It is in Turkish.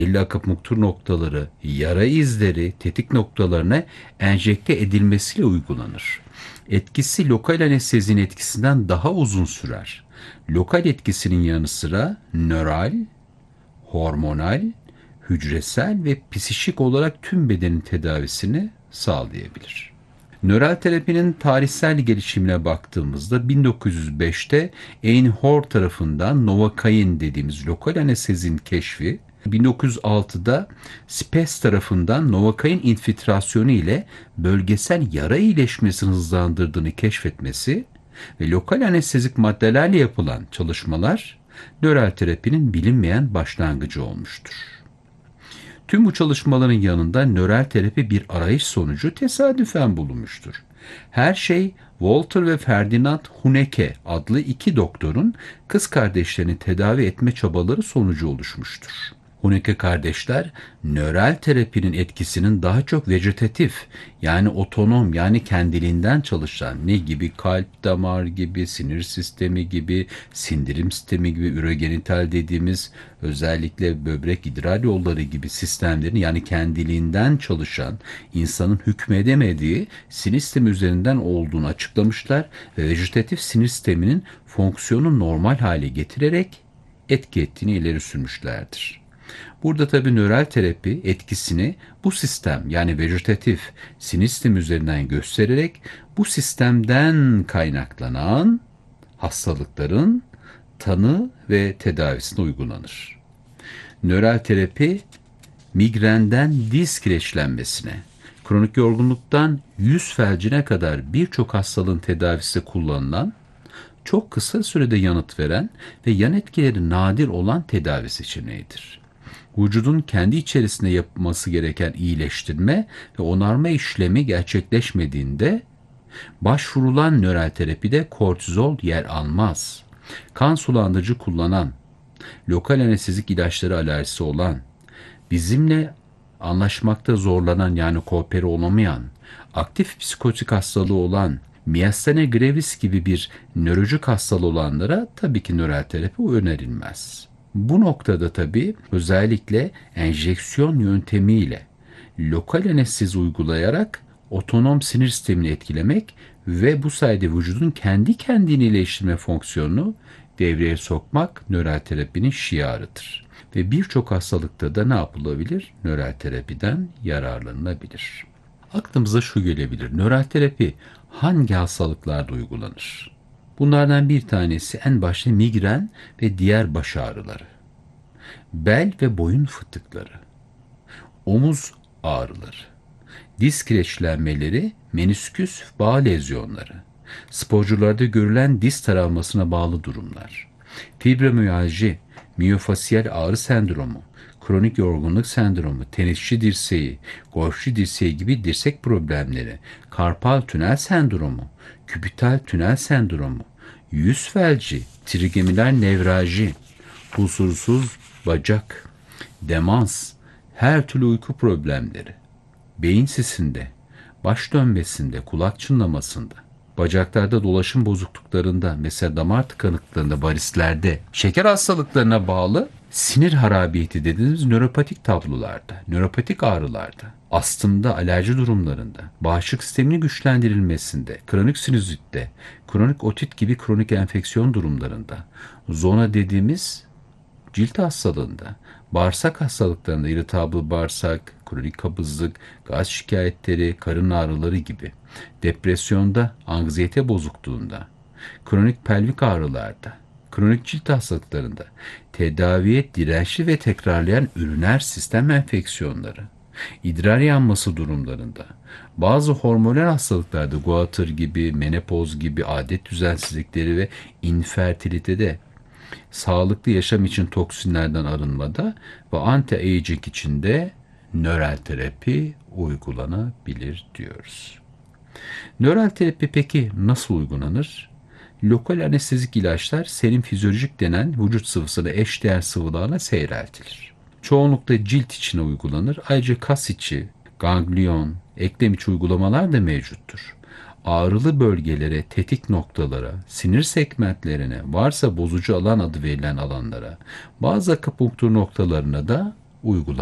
belli akupunktur noktaları, yara izleri, tetik noktalarına enjekte edilmesiyle uygulanır. Etkisi lokal anestezinin etkisinden daha uzun sürer. Lokal etkisinin yanı sıra nöral, hormonal, hücresel ve psikik olarak tüm bedenin tedavisini sağlayabilir. Nöral terapinin tarihsel gelişimine baktığımızda 1905'te Einhorn tarafından Novocain dediğimiz lokal anestezinin keşfi, 1906'da Spes tarafından Novocain infiltrasyonu ile bölgesel yara iyileşmesini hızlandırdığını keşfetmesi ve lokal anestezik maddelerle yapılan çalışmalar nöral terapinin bilinmeyen başlangıcı olmuştur. Tüm bu çalışmaların yanında nöral terapi bir arayış sonucu tesadüfen bulunmuştur. Her şey Walter ve Ferdinand Huneke adlı iki doktorun kız kardeşlerini tedavi etme çabaları sonucu oluşmuştur. Huneke kardeşler nöral terapinin etkisinin daha çok vejetatif yani otonom yani kendiliğinden çalışan ne gibi kalp damar gibi sinir sistemi gibi sindirim sistemi gibi ürogenital dediğimiz özellikle böbrek idrar yolları gibi sistemlerin yani kendiliğinden çalışan insanın hükmedemediği sinir sistemi üzerinden olduğunu açıklamışlar ve vejetatif sinir sisteminin fonksiyonu normal hale getirerek etki ettiğini ileri sürmüşlerdir. Burada tabii nöral terapi etkisini bu sistem yani vejetatif sinir sistemi üzerinden göstererek bu sistemden kaynaklanan hastalıkların tanı ve tedavisine uygulanır. Nöral terapi migrenden diz kireçlenmesine, kronik yorgunluktan yüz felcine kadar birçok hastalığın tedavisinde kullanılan, çok kısa sürede yanıt veren ve yan etkileri nadir olan tedavi seçeneğidir. Vücudun kendi içerisinde yapması gereken iyileştirme ve onarma işlemi gerçekleşmediğinde başvurulan nöral terapide kortizol yer almaz. Kan sulandırıcı kullanan, lokal anestezik ilaçları alerjisi olan, bizimle anlaşmakta zorlanan yani koopere olamayan, aktif psikotik hastalığı olan, miastenia gravis gibi bir nörolojik hastalığı olanlara tabii ki nöral terapi önerilmez. Bu noktada tabii özellikle enjeksiyon yöntemiyle lokal anestezi uygulayarak otonom sinir sistemini etkilemek ve bu sayede vücudun kendi kendini iyileştirme fonksiyonunu devreye sokmak nöral terapinin şiarıdır. Ve birçok hastalıkta da ne yapılabilir? Nöral terapiden yararlanılabilir. Aklımıza şu gelebilir. Nöral terapi hangi hastalıklarda uygulanır? Bunlardan bir tanesi en başta migren ve diğer baş ağrıları. Bel ve boyun fıtıkları. Omuz ağrıları. Diz kireçlenmeleri, menisküs bağ lezyonları. Sporcularda görülen diz travmasına bağlı durumlar. Fibromiyalji, miyofasiyel ağrı sendromu, kronik yorgunluk sendromu, tenisçi dirseği, golfçi dirseği gibi dirsek problemleri, karpal tünel sendromu, küpital tünel sendromu, yüz felci, trigeminal nevralji, huzursuz bacak, demans, her türlü uyku problemleri, beyin sisinde, baş dönmesinde, kulak çınlamasında, bacaklarda dolaşım bozukluklarında, mesela damar tıkanıklarında, varislerde, şeker hastalıklarına bağlı sinir harabiyeti dediğimiz nöropatik tablolarda, nöropatik ağrılarda, astımda, alerji durumlarında, bağışıklık sisteminin güçlendirilmesinde, kronik sinüzitte, kronik otit gibi kronik enfeksiyon durumlarında, zona dediğimiz cilt hastalığında, bağırsak hastalıklarında, irritable bağırsak, kronik kabızlık, gaz şikayetleri, karın ağrıları gibi, depresyonda, anksiyete bozukluğunda, kronik pelvik ağrılarda, kronik cilt hastalıklarında, tedaviye dirençli ve tekrarlayan üriner sistem enfeksiyonları, idrar yanması durumlarında, bazı hormonal hastalıklarda, goiter gibi, menopoz gibi, adet düzensizlikleri ve infertilitede, sağlıklı yaşam için toksinlerden arınmada ve anti-aging için de nöral terapi uygulanabilir diyoruz. Nöral terapi peki nasıl uygulanır? Lokal anestezik ilaçlar serum fizyolojik denen vücut sıvısına eşdeğer sıvılarla seyreltilir. Çoğunlukla cilt içine uygulanır. Ayrıca kas içi, ganglion, eklem içi uygulamalar da mevcuttur. Ağrılı bölgelere, tetik noktalara, sinir segmentlerine, varsa bozucu alan adı verilen alanlara, bazı akupunktur noktalarına da uygulanır.